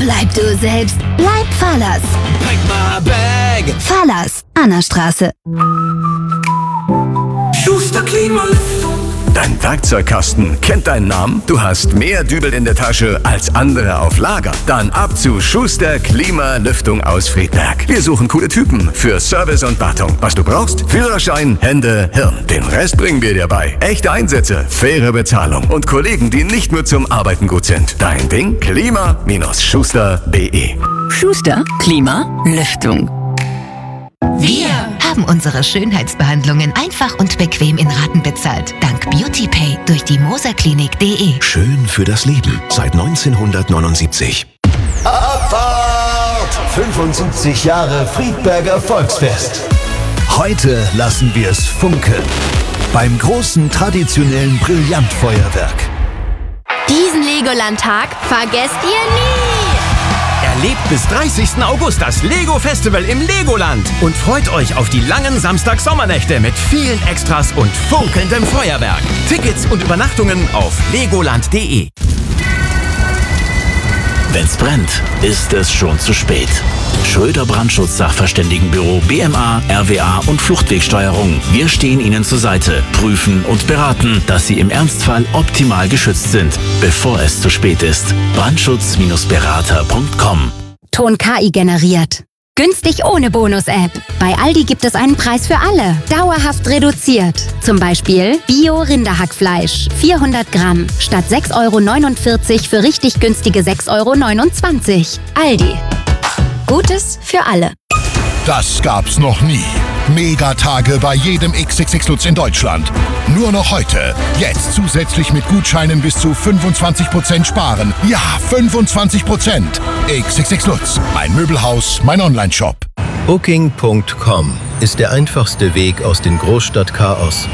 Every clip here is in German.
Bleib du selbst. Bleib Fallers. Pack my bag. Fallers, Annastraße. Schuster Klimalüftung. Dein Werkzeugkasten kennt deinen Namen? Du hast mehr Dübel in der Tasche als andere auf Lager? Dann ab zu Schuster Klimalüftung aus Friedberg. Wir suchen coole Typen für Service und Wartung. Was du brauchst? Führerschein, Hände, Hirn. Den Rest bringen wir dir bei. Echte Einsätze, faire Bezahlung und Kollegen, die nicht nur zum Arbeiten gut sind. Dein Ding? Klima-schuster.de. Schuster Klimalüftung. Wir haben unsere Schönheitsbehandlungen einfach und bequem in Raten bezahlt. Dank BeautyPay durch die moserklinik.de. Schön für das Leben seit 1979. Abfahrt! 75 Jahre Friedberger Volksfest. Heute lassen wir es funkeln. Beim großen traditionellen Brillantfeuerwerk. Diesen Legoland-Tag vergesst ihr nie! Erlebt bis 30. August das Lego Festival im Legoland und freut euch auf die langen Samstag-Sommernächte mit vielen Extras und funkelndem Feuerwerk. Tickets und Übernachtungen auf legoland.de. Wenn's brennt, ist es schon zu spät. Schröder Brandschutz-Sachverständigenbüro BMA, RWA und Fluchtwegsteuerung. Wir stehen Ihnen zur Seite, prüfen und beraten, dass Sie im Ernstfall optimal geschützt sind, bevor es zu spät ist. Brandschutz-berater.com. Ton KI generiert. Günstig ohne Bonus-App. Bei Aldi gibt es einen Preis für alle. Dauerhaft reduziert. Zum Beispiel Bio-Rinderhackfleisch. 400 Gramm. Statt 6,49 € für richtig günstige 6,29 €. Aldi. Gutes für alle. Das gab's noch nie. Megatage bei jedem XXX Lutz in Deutschland. Nur noch heute. Jetzt zusätzlich mit Gutscheinen bis zu 25% sparen. Ja, 25%. XXX Lutz. Mein Möbelhaus, mein Onlineshop. Booking.com ist der einfachste Weg aus dem Großstadtchaos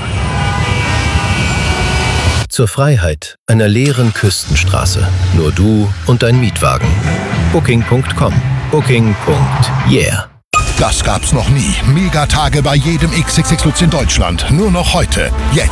zur Freiheit einer leeren Küstenstraße. Nur du und dein Mietwagen. Booking.com. Booking.yeah. Das gab's noch nie. Megatage bei jedem XXX Lutz in Deutschland. Nur noch heute. Jetzt